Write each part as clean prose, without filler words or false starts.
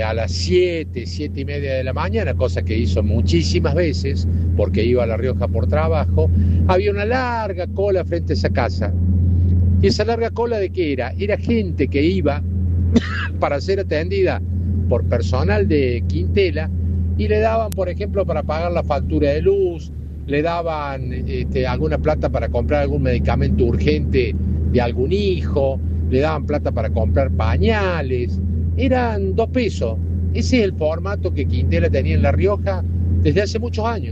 a las 7:30 de la mañana, cosa que hizo muchísimas veces, porque iba a La Rioja por trabajo, había una larga cola frente a esa casa. ¿Y esa larga cola de qué era? Era gente que iba para ser atendida por personal de Quintela y le daban, por ejemplo, para pagar la factura de luz, le daban alguna plata para comprar algún medicamento urgente de algún hijo, le daban plata para comprar pañales, eran 2 pesos. Ese es el formato que Quintela tenía en La Rioja desde hace muchos años.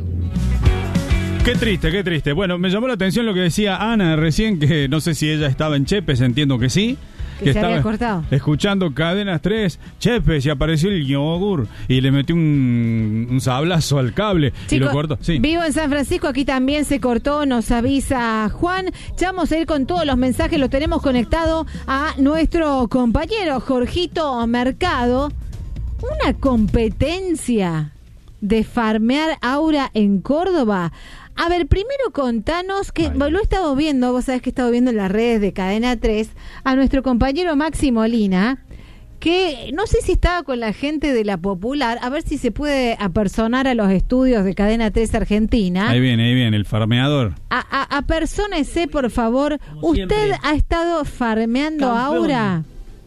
Qué triste, qué triste. Bueno, me llamó la atención lo que decía Ana recién, que no sé si ella estaba en Chepes, entiendo que sí. Que se había cortado. Escuchando Cadenas 3, Chepes, y apareció el yogur y le metió un sablazo al cable. Chicos, y lo cortó. Sí. Vivo en San Francisco, aquí también se cortó, nos avisa Juan. Ya vamos a ir con todos los mensajes, lo tenemos conectado a nuestro compañero Jorgito Mercado. Una competencia de farmear aura en Córdoba. A ver, primero contanos, que lo he estado viendo, vos sabés que he estado viendo en las redes de Cadena 3, a nuestro compañero Maxi Molina, que no sé si estaba con la gente de La Popular, a ver si se puede apersonar a los estudios de Cadena 3 Argentina. Ahí viene, el farmeador. Apersónese, por favor. ¿Usted ha estado farmeando aura?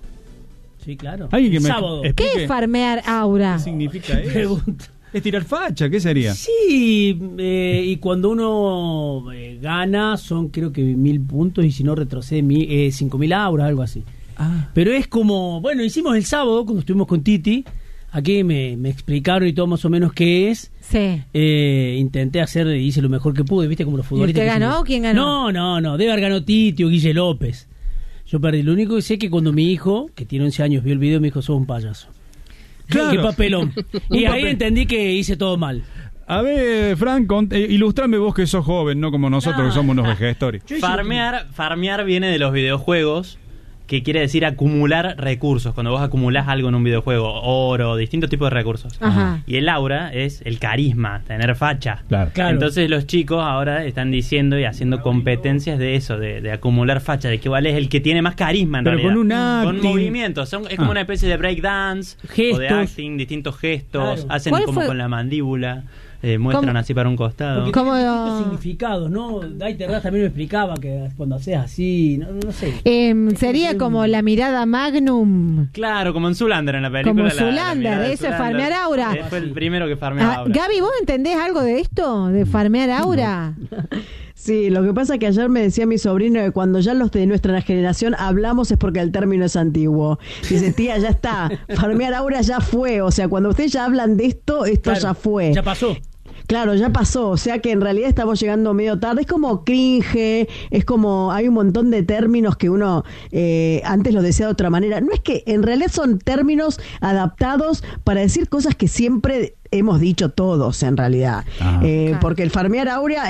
Sí, claro. Sábado. ¿Qué es farmear aura? ¿Qué significa eso? Pregunta. Es tirar facha, ¿qué sería? Sí, y cuando uno gana son creo que 1.000 puntos y si no retrocede 5.000 auras, algo así. Pero es como, bueno, hicimos el sábado cuando estuvimos con Titi, aquí me explicaron y todo más o menos qué es. Sí. Intenté hice lo mejor que pude, ¿viste? Como los futbolistas. ¿Y usted ganó o quién ganó? No, debe haber ganado Titi o Guille López. Yo perdí. Lo único que sé es que cuando mi hijo, que tiene 11 años, vio el video, me dijo, sos un payaso. Claro. Qué papelón. Y ahí entendí que hice todo mal. A ver, Frank, ilustrame vos que sos joven, no como nosotros que somos unos vegetores. Farmear viene de los videojuegos, que quiere decir acumular recursos. Cuando vos acumulás algo en un videojuego, oro, distintos tipos de recursos. Ajá. Y el aura es el carisma, tener facha. Claro. Entonces los chicos ahora están diciendo y haciendo competencias de eso, de acumular facha, de que cuál es el que tiene más carisma en realidad. Con movimientos. Es como una especie de breakdance o de acting, distintos gestos. Claro. Hacen como con la mandíbula. Muestran así para un costado. Porque tiene distintos significados, ¿no? Daiter también me explicaba que cuando haces así, no sé. Sería como la mirada Magnum. Claro, como en Zoolander en la película. Como Zoolander, eso es farmear aura. Fue el primero que farmeaba aura. Gaby, ¿vos entendés algo de esto? ¿De farmear aura? Sí, lo que pasa es que ayer me decía mi sobrino que cuando ya los de nuestra generación hablamos es porque el término es antiguo. Dice, tía, ya está, farmear aura ya fue. O sea, cuando ustedes ya hablan de esto claro, ya fue. Ya pasó. Claro, ya pasó, o sea que en realidad estamos llegando medio tarde, es como cringe, es como, hay un montón de términos que uno antes lo decía de otra manera, no es que en realidad son términos adaptados para decir cosas que siempre hemos dicho todos en realidad, porque el farmear aura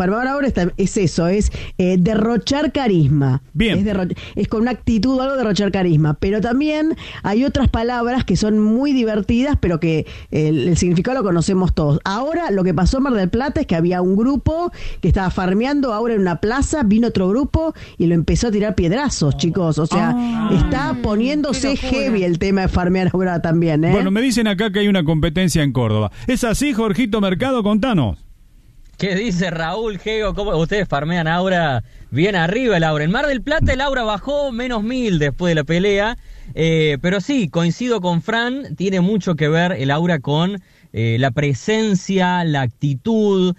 es eso, es derrochar carisma. Bien. Es con una actitud algo derrochar carisma, pero también hay otras palabras que son muy divertidas, pero que el significado lo conocemos todos. Ahora lo que pasó en Mar del Plata es que había un grupo que estaba farmeando aura en una plaza, vino otro grupo y lo empezó a tirar piedrazos, chicos, o sea, está poniéndose heavy el tema de farmear aura también, Bueno, me dicen acá que hay una competencia en Córdoba. ¿Es así, Jorgito Mercado? Contanos. ¿Qué dice Raúl Gego? ¿Cómo ustedes farmean aura bien arriba el aura? En Mar del Plata el aura bajó -1000 después de la pelea, pero sí, coincido con Fran, tiene mucho que ver el aura con la presencia, la actitud.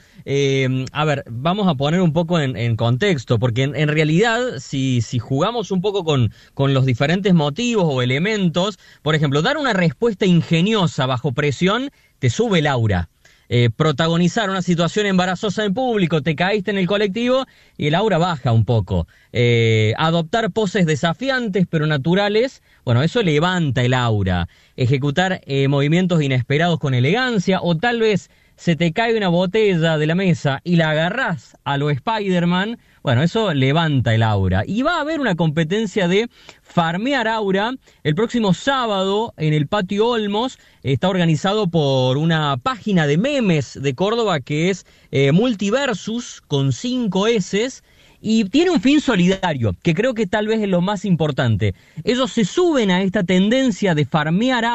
A ver, vamos a poner un poco en contexto, porque en realidad si jugamos un poco con los diferentes motivos o elementos, por ejemplo, dar una respuesta ingeniosa bajo presión te sube el aura. Protagonizar una situación embarazosa en público, te caíste en el colectivo y el aura baja un poco. Adoptar poses desafiantes pero naturales, bueno, eso levanta el aura. Ejecutar movimientos inesperados con elegancia, o tal vez se te cae una botella de la mesa y la agarrás a lo Spider-Man, bueno, eso levanta el aura. Y va a haber una competencia de farmear aura el próximo sábado en el Patio Olmos. Está organizado por una página de memes de Córdoba que es Multiversus, con 5 S, y tiene un fin solidario, que creo que tal vez es lo más importante. Ellos se suben a esta tendencia de farmear